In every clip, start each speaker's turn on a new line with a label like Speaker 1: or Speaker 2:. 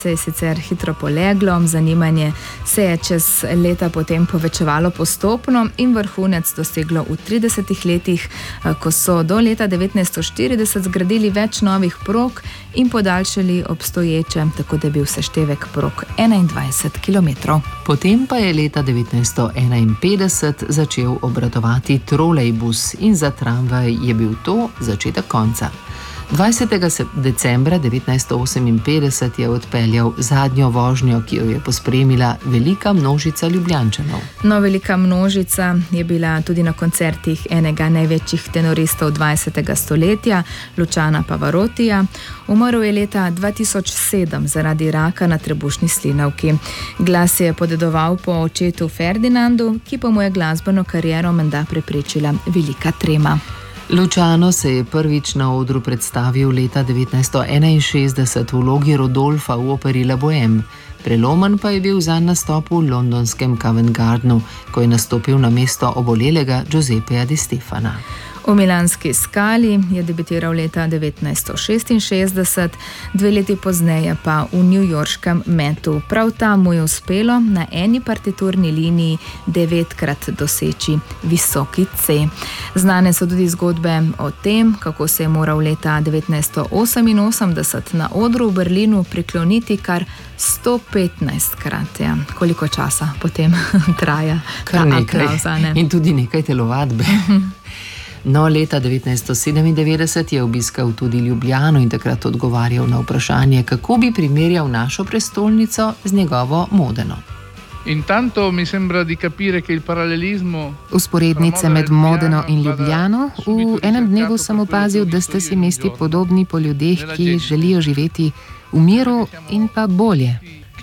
Speaker 1: se je sicer hitro poleglo, zanimanje se je čez leta potem povečevalo postopno in vrhunec doseglo v 30 letih, ko so do leta 1940 zgradili več novih prog in podaljšali obstoječe, tako da je bil seštevek prog 21 km.
Speaker 2: Potem pa je leta 1951 začel obratovati trolejbus in za tramvaj je bil to začetek konca. 20. decembra 1958 je odpeljal zadnjo vožnjo, ki jo je pospremila velika množica Ljubljančanov.
Speaker 1: No, velika množica je bila tudi na koncertih enega največjih tenoristov 20. stoletja, Luciana Pavarotija. Umrl je leta 2007 zaradi raka na trebušni slinavki. Glas je podedoval po očetu Ferdinandu, ki pa mu je glasbeno kariero menda preprečila velika trema.
Speaker 2: Luciano se je prvič na odru predstavil leta 1961 v vlogi Rodolfa v operi La Bohème. Prelomen pa je bil zanj nastop v londonskem Covent Gardenu, ko je nastopil na mesto obolelega Giuseppeja Di Stefana.
Speaker 1: V milanski Skali je debitiral leta 1966, 2 leti pozneje pa v newyorškem Metu. Prav tam mu je uspelo na eni partiturni liniji 9krat doseči visoki C. Znane so tudi zgodbe o tem, kako se je moral leta 1988 na odru v Berlinu prikloniti kar 115krat. Ja. Koliko časa potem traja ta aplavz, ne?
Speaker 2: In tudi nekaj telovadbe. No, leta 1997 je obiskal tudi Ljubljano in takrat odgovarjal na vprašanje, kako bi primerjal našo prestolnico z njegovo Modeno.
Speaker 3: Usporednice med Modeno in Ljubljano. V enem dnevu sem opazil, da ste si mesti podobni po ljudeh, ki želijo živeti v miru in pa bolje.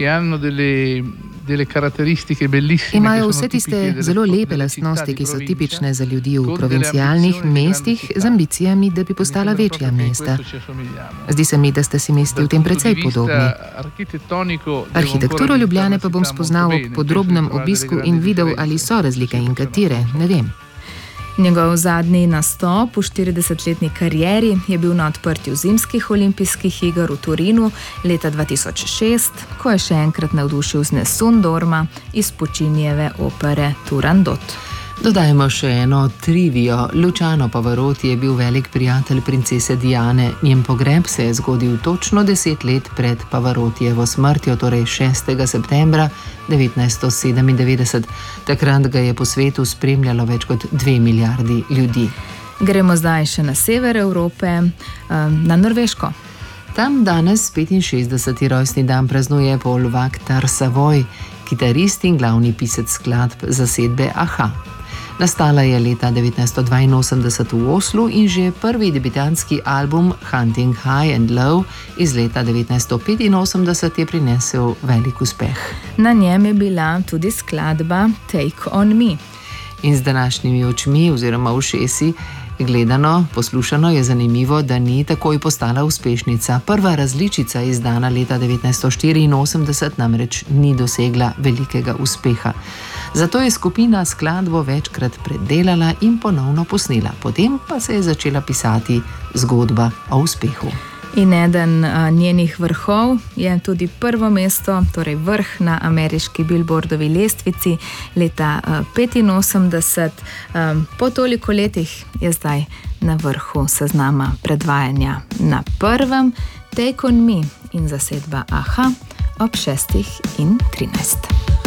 Speaker 3: Imajo vse tiste zelo lepe lastnosti, ki so tipične za ljudi v provincialnih mestih z ambicijami, da bi postala večja mesta. Zdi se mi, da ste si mesti v tem precej podobni. Arhitekturo Ljubljane pa bom spoznal ob podrobnem obisku in videl, ali so razlike in katere, ne vem.
Speaker 1: Njegov zadnji nastop v 40-letni karieri je bil na odprtju zimskih olimpijskih iger v Turinu leta 2006, ko je še enkrat navdušil z Nessun-Dorma iz Puccinijeve opere Turandot.
Speaker 2: Dodajmo še eno trivijo. Luciano Pavarotti je bil velik prijatelj princese Diane. Njen pogreb se je zgodil točno 10 let pred Pavarottijevo smrtjo, torej 6. septembra 1997. Takrat ga je po svetu spremljalo več kot 2 milijardi ljudi.
Speaker 1: Gremo zdaj še na sever Evrope, na Norveško.
Speaker 2: Tam danes 65. rojstni dan praznuje Paul Waaktaar Savoy, kitarist in glavni pisec skladb zasedbe Aha. Nastala je leta 1982 v Oslu in že prvi debitantski album Hunting High and Low iz leta 1985 je prinesel velik uspeh.
Speaker 1: Na njem je bila tudi skladba Take on Me.
Speaker 2: In z današnjimi očmi oziroma ušesi gledano, poslušano je zanimivo, da ni takoj postala uspešnica. Prva različica izdana leta 1984 namreč ni dosegla velikega uspeha. Zato je skupina skladbo večkrat predelala in ponovno posnela. Potem pa se je začela pisati zgodba o uspehu.
Speaker 1: In eden njenih vrhov je tudi prvo mesto, torej vrh na ameriški Billboardovi lestvici leta 1985. Po toliko letih je zdaj na vrhu seznama predvajanja. Na prvem Take on Me in zasedba Aha ob 6:13.